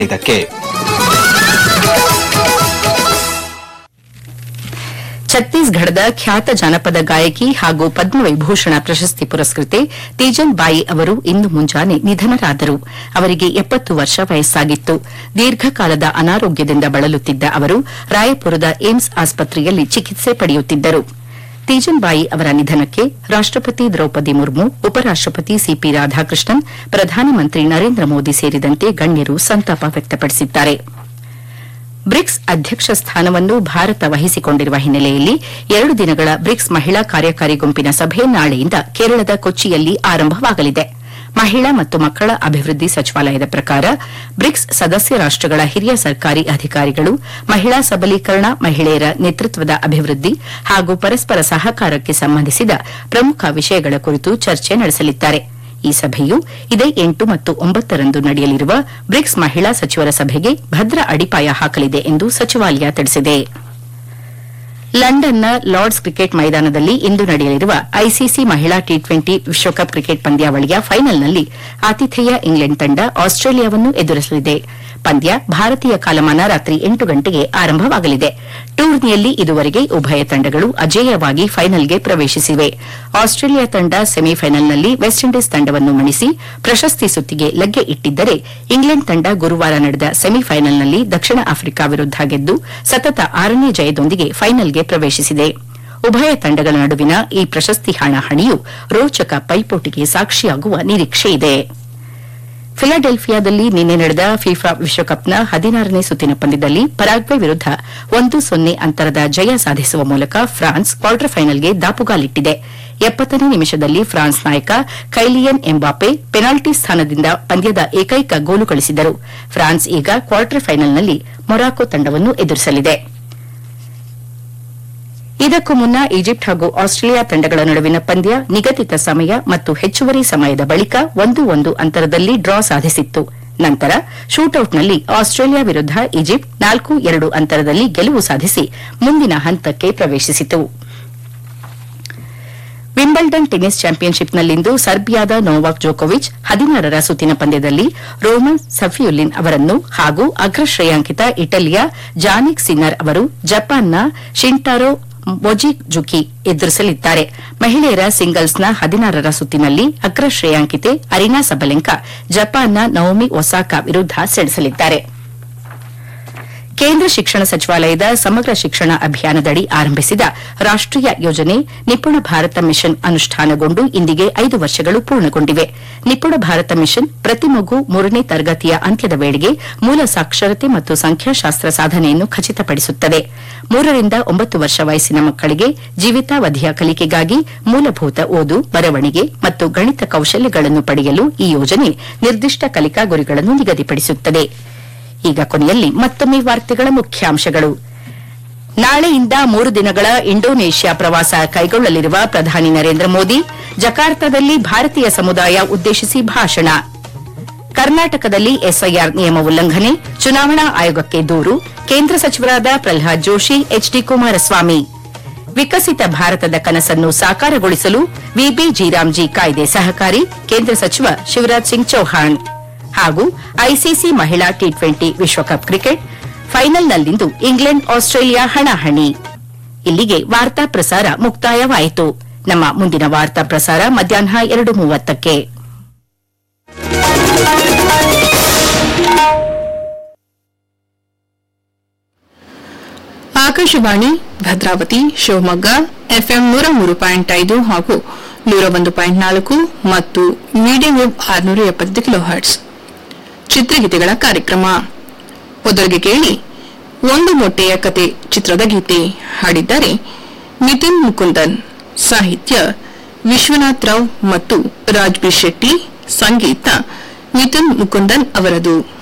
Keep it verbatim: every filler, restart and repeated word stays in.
ಇದಕ್ಕೆ ಛತ್ತೀಸ್ಗಢದ ಖ್ಯಾತ ಜಾನಪದ ಗಾಯಕಿ ಹಾಗೂ ಪದ್ಮವಿಭೂಷಣ ಪ್ರಶಸ್ತಿ ಪುರಸ್ಕೃತೆ ತೇಜನ್ ಬಾಯಿ ಅವರು ಇಂದು ಮುಂಜಾನೆ ನಿಧನರಾದರು. ಅವರಿಗೆ ಎಪ್ಪತ್ತು ವರ್ಷ ವಯಸ್ಸಾಗಿತ್ತು. ದೀರ್ಘಕಾಲದ ಅನಾರೋಗ್ಯದಿಂದ ಬಳಲುತ್ತಿದ್ದ ಅವರು ರಾಯಪುರದ ಏಮ್ಸ್ ಆಸ್ಪತ್ರೆಯಲ್ಲಿ ಚಿಕಿತ್ಸೆ ಪಡೆಯುತ್ತಿದ್ದರು. ತೇಜನ್ ಬಾಯಿ ಅವರ ನಿಧನಕ್ಕೆ ರಾಷ್ಟಪತಿ ದ್ರೌಪದಿ ಮುರ್ಮು, ಉಪರಾಷ್ಟಪತಿ ಸಿಪಿ ರಾಧಾಕೃಷ್ಣನ್, ಪ್ರಧಾನಮಂತ್ರಿ ನರೇಂದ್ರ ಮೋದಿ ಸೇರಿದಂತೆ ಗಣ್ಯರು ಸಂತಾಪ ವ್ಯಕ್ತಪಡಿಸಿದ್ದಾರೆ. ಬ್ರಿಕ್ಸ್ ಅಧ್ಯಕ್ಷ ಸ್ಥಾನವನ್ನು ಭಾರತ ವಹಿಸಿಕೊಂಡಿರುವ ಹಿನ್ನೆಲೆಯಲ್ಲಿ ಎರಡು ದಿನಗಳ ಬ್ರಿಕ್ಸ್ ಮಹಿಳಾ ಕಾರ್ಯಕಾರಿ ಗುಂಪಿನ ಸಭೆ ನಾಳೆಯಿಂದ ಕೇರಳದ ಕೊಚ್ಚಿಯಲ್ಲಿ ಆರಂಭವಾಗಲಿದೆ. ಮಹಿಳಾ ಮತ್ತು ಮಕ್ಕಳ ಅಭಿವೃದ್ಧಿ ಸಚಿವಾಲಯದ ಪ್ರಕಾರ ಬ್ರಿಕ್ಸ್ ಸದಸ್ಯ ರಾಷ್ಟಗಳ ಹಿರಿಯ ಸರ್ಕಾರಿ ಅಧಿಕಾರಿಗಳು ಮಹಿಳಾ ಸಬಲೀಕರಣ, ಮಹಿಳೆಯರ ನೇತೃತ್ವದ ಅಭಿವೃದ್ಧಿ ಹಾಗೂ ಪರಸ್ಪರ ಸಹಕಾರಕ್ಕೆ ಸಂಬಂಧಿಸಿದ ಪ್ರಮುಖ ವಿಷಯಗಳ ಕುರಿತು ಚರ್ಚೆ ನಡೆಸಲಿದ್ದಾರೆ. ಈ ಸಭೆಯು ಇದೇ ಎಂಟು ಮತ್ತು ಒಂಬತ್ತರಂದು ನಡೆಯಲಿರುವ ಬ್ರಿಕ್ಸ್ ಮಹಿಳಾ ಸಚಿವರ ಸಭೆಗೆ ಭದ್ರ ಅಡಿಪಾಯ ಹಾಕಲಿದೆ ಎಂದು ಸಚಿವಾಲಯ ತಿಳಿಸಿದೆ. ಲಂಡನ್ನ ಲಾರ್ಡ್ಸ್ ಕ್ರಿಕೆಟ್ ಮೈದಾನದಲ್ಲಿ ಇಂದು ನಡೆಯಲಿರುವ ಐಸಿಸಿ ಮಹಿಳಾ ಟಿ ಟ್ವೆಂಟಿ ವಿಶ್ವಕಪ್ ಕ್ರಿಕೆಟ್ ಪಂದ್ಯಾವಳಿಯ ಫೈನಲ್ನಲ್ಲಿ ಆತಿಥೇಯ ಇಂಗ್ಲೆಂಡ್ ತಂಡ ಆಸ್ಟ್ರೇಲಿಯಾವನ್ನು ಎದುರಿಸಲಿದೆ. ಪಂದ್ಯ ಭಾರತೀಯ ಕಾಲಮಾನ ರಾತ್ರಿ ಎಂಟು ಗಂಟೆಗೆ ಆರಂಭವಾಗಲಿದೆ. ಟೂರ್ನಿಯಲ್ಲಿ ಇದುವರೆಗೆ ಉಭಯ ತಂಡಗಳು ಅಜೇಯವಾಗಿ ಫೈನಲ್ಗೆ ಪ್ರವೇಶಿಸಿವೆ. ಆಸ್ಟ್ರೇಲಿಯಾ ತಂಡ ಸೆಮಿಫೈನಲ್ನಲ್ಲಿ ವೆಸ್ಟ್ ಇಂಡೀಸ್ ತಂಡವನ್ನು ಮಣಿಸಿ ಪ್ರಶಸ್ತಿ ಸುತ್ತಿಗೆ ಲಗ್ಗೆ ಇಟ್ಟಿದ್ದರೆ, ಇಂಗ್ಲೆಂಡ್ ತಂಡ ಗುರುವಾರ ನಡೆದ ಸೆಮಿಫೈನಲ್ನಲ್ಲಿ ದಕ್ಷಿಣ ಆಫ್ರಿಕಾ ವಿರುದ್ಧ ಗೆದ್ದು ಸತತ ಆರನೇ ಜಯದೊಂದಿಗೆ ಫೈನಲ್ಗೆ ಪ್ರವೇಶಿಸಿದೆ. ಉಭಯ ತಂಡಗಳ ನಡುವಿನ ಈ ಪ್ರಶಸ್ತಿ ಹಣಾಹಣಿಯು ರೋಚಕ ಪೈಪೋಟಿಗೆ ಸಾಕ್ಷಿಯಾಗುವ ನಿರೀಕ್ಷೆಯಿದೆ. ಫಿಲಾಡೆಲ್ಫಿಯಾದಲ್ಲಿ ನಿನ್ನೆ ನಡೆದ ಫಿಫಾ ವಿಶ್ವಕಪ್ನ ಹದಿನಾರನೇ ಸುತ್ತಿನ ಪಂದ್ಯದಲ್ಲಿ ಪರಾಗ್ವೆ ವಿರುದ್ಧ ಒಂದು ಸೊನ್ನೆ ಅಂತರದ ಜಯ ಸಾಧಿಸುವ ಮೂಲಕ ಫ್ರಾನ್ಸ್ ಕ್ವಾರ್ಟರ್ ಫೈನಲ್ಗೆ ದಾಪುಗಾಲಿಟ್ಟಿದೆ. ಎಪ್ಪತ್ತನೇ ನಿಮಿಷದಲ್ಲಿ ಫ್ರಾನ್ಸ್ ನಾಯಕ ಕೈಲಿಯನ್ ಎಂಬಾಪೆ ಪೆನಾಲ್ಟಿ ಸ್ಥಾನದಿಂದ ಪಂದ್ಯದ ಏಕೈಕ ಗೋಲು ಗಳಿಸಿದರು. ಫ್ರಾನ್ಸ್ ಈಗ ಕ್ವಾರ್ಟರ್ ಫೈನಲ್ನಲ್ಲಿ ಮೊರಾಕೊ ತಂಡವನ್ನು ಎದುರಿಸಲಿದೆ. ಇದಕ್ಕೂ ಮುನ್ನ ಈಜಿಪ್ಟ್ ಹಾಗೂ ಆಸ್ಟ್ರೇಲಿಯಾ ತಂಡಗಳ ನಡುವಿನ ಪಂದ್ಯ ನಿಗದಿತ ಸಮಯ ಮತ್ತು ಹೆಚ್ಚುವರಿ ಸಮಯದ ಬಳಿಕ ಒಂದು ಒಂದು ಅಂತರದಲ್ಲಿ ಡ್ರಾ ಸಾಧಿಸಿತ್ತು. ನಂತರ ಶೂಟೌಟ್ನಲ್ಲಿ ಆಸ್ಟ್ರೇಲಿಯಾ ವಿರುದ್ಧ ಈಜಿಪ್ಟ್ ನಾಲ್ಕು ಎರಡು ಅಂತರದಲ್ಲಿ ಗೆಲುವು ಸಾಧಿಸಿ ಮುಂದಿನ ಹಂತಕ್ಕೆ ಪ್ರವೇಶಿಸಿತು. ವಿಂಬಲ್ಡನ್ ಟೆನಿಸ್ ಚಾಂಪಿಯನ್ಶಿಪ್ನಲ್ಲಿಂದು ಸರ್ಬಿಯಾದ ನೋವಾಕ್ ಜೋಕೋವಿಚ್ ಹದಿನಾರರ ಸುತ್ತಿನ ಪಂದ್ಯದಲ್ಲಿ ರೋಮನ್ ಸಫಿಯುಲಿನ್ ಅವರನ್ನು ಹಾಗೂ ಅಗ್ರ ಶ್ರೇಯಾಂಕಿತ ಇಟಲಿಯ ಜಾನಿಕ್ ಸಿನ್ನರ್ ಅವರು ಜಪಾನ್ನ ಶಿಂಟಾರೋ ಮೊಜಿಜುಕಿ ಎದುರಿಸಲಿದ್ದಾರೆ. ಮಹಿಳೆಯರ ಸಿಂಗಲ್ಸ್ನ ಹದಿನಾರರ ಸುತ್ತಿನಲ್ಲಿ ಅಗ್ರ ಶ್ರೇಯಾಂಕಿತೆ ಅರಿನಾ ಸಬಲೆಂಕಾ ಜಪಾನ್ನ ನವೋಮಿ ಒಸಾಕಾ ವಿರುದ್ಧ ಸೆಣಸಲಿದ್ದಾರೆ. ಕೇಂದ್ರ ಶಿಕ್ಷಣ ಸಚಿವಾಲಯದ ಸಮಗ್ರ ಶಿಕ್ಷಣ ಅಭಿಯಾನದಡಿ ಆರಂಭಿಸಿದ ರಾಷ್ಟೀಯ ಯೋಜನೆ ನಿಪುಣ ಭಾರತ ಮಿಷನ್ ಅನುಷ್ಠಾನಗೊಂಡು ಇಂದಿಗೆ ಐದು ವರ್ಷಗಳು ಪೂರ್ಣಗೊಂಡಿವೆ. ನಿಪುಣ ಭಾರತ ಮಿಷನ್ ಪ್ರತಿ ಮಗು ಮೂರನೇ ತರಗತಿಯ ಅಂತ್ಯದ ವೇಳೆಗೆ ಮೂಲ ಸಾಕ್ಷರತೆ ಮತ್ತು ಸಂಖ್ಯಾಶಾಸ್ತ್ರ ಸಾಧನೆಯನ್ನು ಖಚಿತಪಡಿಸುತ್ತದೆ. ಮೂರರಿಂದ ಒಂಬತ್ತು ವರ್ಷ ವಯಸ್ಸಿನ ಮಕ್ಕಳಿಗೆ ಜೀವಿತಾವಧಿಯ ಕಲಿಕೆಗಾಗಿ ಮೂಲಭೂತ ಓದು, ಬರವಣಿಗೆ ಮತ್ತು ಗಣಿತ ಕೌಶಲ್ಯಗಳನ್ನು ಪಡೆಯಲು ಈ ಯೋಜನೆ ನಿರ್ದಿಷ್ಟ ಕಲಿಕಾ ಗುರಿಗಳನ್ನು ನಿಗದಿಪಡಿಸುತ್ತದೆ. ಈಗ ಕೊನೆಯಲ್ಲಿ ಮತ್ತೊಮ್ಮೆ ವಾರ್ತೆಗಳ ಮುಖ್ಯಾಂಶಗಳು. ನಾಳೆಯಿಂದ ಮೂರು ದಿನಗಳ ಇಂಡೋನೇಷ್ಯಾ ಪ್ರವಾಸ ಕೈಗೊಳ್ಳಲಿರುವ ಪ್ರಧಾನಿ ನರೇಂದ್ರ ಮೋದಿ, ಜಕಾರ್ತಾದಲ್ಲಿ ಭಾರತೀಯ ಸಮುದಾಯ ಉದ್ದೇಶಿಸಿ ಭಾಷಣ. ಕರ್ನಾಟಕದಲ್ಲಿ ಎಸ್ಐಆರ್ ನಿಯಮ ಉಲ್ಲಂಘನೆ, ಚುನಾವಣಾ ಆಯೋಗಕ್ಕೆ ದೂರು, ಕೇಂದ್ರ ಸಚಿವರಾದ ಪ್ರಹ್ಲಾದ್ ಜೋಶಿ, ಎಚ್ಡಿ ಕುಮಾರಸ್ವಾಮಿ. ವಿಕಸಿತ ಭಾರತದ ಕನಸನ್ನು ಸಾಕಾರಗೊಳಿಸಲು ವಿಬಿ ರಾಮ್ಜಿ ಕಾಯ್ದೆ ಸಹಕಾರಿ, ಕೇಂದ್ರ ಸಚಿವ ಶಿವರಾಜ್ ಸಿಂಗ್ ಚೌಹಾಣ್. ಹಾಗೂ ಐಸಿಸಿ ಮಹಿಳಾ ಟಿ ಟ್ವೆಂಟಿ ವಿಶ್ವಕಪ್ ಕ್ರಿಕೆಟ್ ಫೈನಲ್ನಲ್ಲಿಂದು ಇಂಗ್ಲೆಂಡ್ ಆಸ್ಟ್ರೇಲಿಯಾ ಹಣಾಹಣಿ. ಇಲ್ಲಿಗೆ ವಾರ್ತಾ ಪ್ರಸಾರ ಮುಕ್ತಾಯವಾಯಿತು. ನಮ್ಮ ಮುಂದಿನ ವಾರ್ತಾ ಪ್ರಸಾರ ಮಧ್ಯಾಹ್ನ ಎರಡು ಮೂವತ್ತಕ್ಕೆ. ಆಕಾಶವಾಣಿ ಭದ್ರಾವತಿ, ಶಿವಮೊಗ್ಗ ಎಫ್ಎಂ ನೂರ ಮೂರು ಪಾಯಿಂಟ್ ಐದು ಹಾಗೂ ನೂರ ಒಂದು ಪಾಯಿಂಟ್ ನಾಲ್ಕು ಮತ್ತು ಮೀಡಿಯಂ ವೇವ್ ಆರುನೂರ ಎಪ್ಪತ್ತು ಕಿಲೋ ಹರ್ಟ್ಸ್. ಚಿತ್ರಗೀತೆಗಳ ಕಾರ್ಯಕ್ರಮ. ಮೊದಲಿಗೆ ಕೇಳಿ ಒಂದು ಮೊಟ್ಟೆಯ ಕತೆ ಚಿತ್ರದ ಗೀತೆ. ಹಾಡಿದ್ದಾರೆ ನಿತಿನ್ ಮುಕುಂದನ್. ಸಾಹಿತ್ಯ ವಿಶ್ವನಾಥ್ ರಾವ್ ಮತ್ತು ರಾಜ್ಬೀರ್ ಶೆಟ್ಟಿ. ಸಂಗೀತ ನಿತಿನ್ ಮುಕುಂದನ್ ಅವರದು.